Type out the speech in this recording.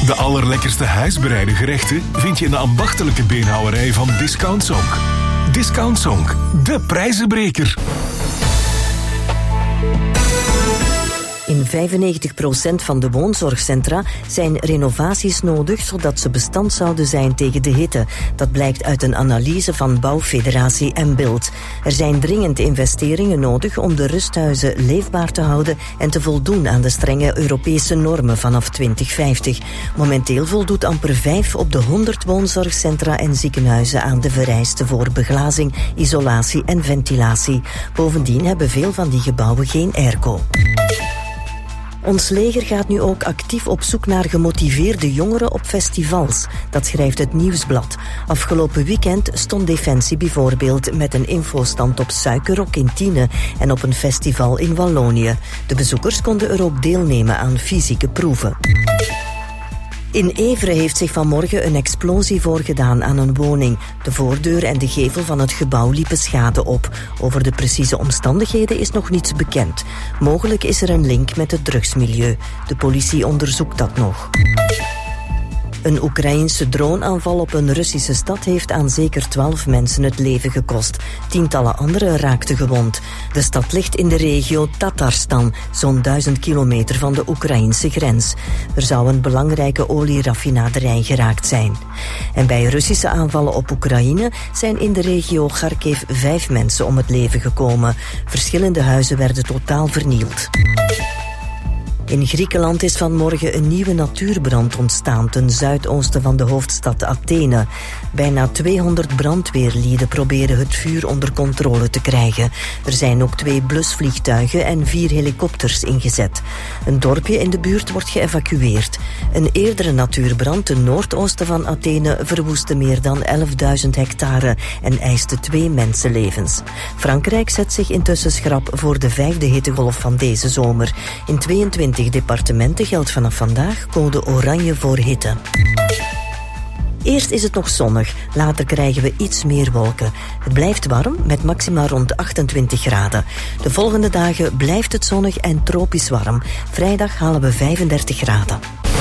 De allerlekkerste huisbereide gerechten vind je in de ambachtelijke beenhouwerij van Discount Zonk. Discount Zonk, de prijzenbreker. In 95% van de woonzorgcentra zijn renovaties nodig zodat ze bestand zouden zijn tegen de hitte. Dat blijkt uit een analyse van Bouwfederatie Mbilt. Er zijn dringend investeringen nodig om de rusthuizen leefbaar te houden en te voldoen aan de strenge Europese normen vanaf 2050. Momenteel voldoet amper 5 op de 100 woonzorgcentra en ziekenhuizen aan de vereisten voor beglazing, isolatie en ventilatie. Bovendien hebben veel van die gebouwen geen airco. Ons leger gaat nu ook actief op zoek naar gemotiveerde jongeren op festivals. Dat schrijft het Nieuwsblad. Afgelopen weekend stond Defensie bijvoorbeeld met een infostand op Suikerrok in Tiene en op een festival in Wallonië. De bezoekers konden er ook deelnemen aan fysieke proeven. In Evere heeft zich vanmorgen een explosie voorgedaan aan een woning. De voordeur en de gevel van het gebouw liepen schade op. Over de precieze omstandigheden is nog niets bekend. Mogelijk is er een link met het drugsmilieu. De politie onderzoekt dat nog. Een Oekraïense droneaanval op een Russische stad heeft aan zeker 12 mensen het leven gekost. Tientallen anderen raakten gewond. De stad ligt in de regio Tatarstan, zo'n 1000 kilometer van de Oekraïnse grens. Er zou een belangrijke olieraffinaderij geraakt zijn. En bij Russische aanvallen op Oekraïne zijn in de regio Kharkiv 5 mensen om het leven gekomen. Verschillende huizen werden totaal vernield. In Griekenland is vanmorgen een nieuwe natuurbrand ontstaan ten zuidoosten van de hoofdstad Athene. Bijna 200 brandweerlieden proberen het vuur onder controle te krijgen. Er zijn ook 2 blusvliegtuigen en 4 helikopters ingezet. Een dorpje in de buurt wordt geëvacueerd. Een eerdere natuurbrand ten noordoosten van Athene verwoestte meer dan 11.000 hectare en eiste 2 mensenlevens. Frankrijk zet zich intussen schrap voor de 5e hittegolf van deze zomer. In 22 departementen geldt vanaf vandaag code oranje voor hitte. Eerst is het nog zonnig, later krijgen we iets meer wolken. Het blijft warm, met maxima rond 28 graden. De volgende dagen blijft het zonnig en tropisch warm. Vrijdag halen we 35 graden.